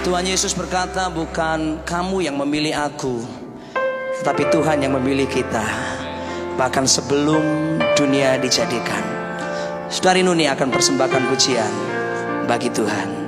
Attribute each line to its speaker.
Speaker 1: Tuhan Yesus berkata, bukan kamu yang memilih aku, tetapi Tuhan yang memilih kita, bahkan sebelum dunia dijadikan. Saudari Nuni akan persembahkan pujian bagi Tuhan.